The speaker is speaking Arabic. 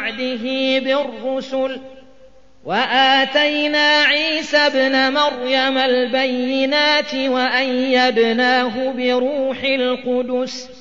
بعده بالرسل وآتينا عيسى ابن مريم البينات وأيدناه بروح القدس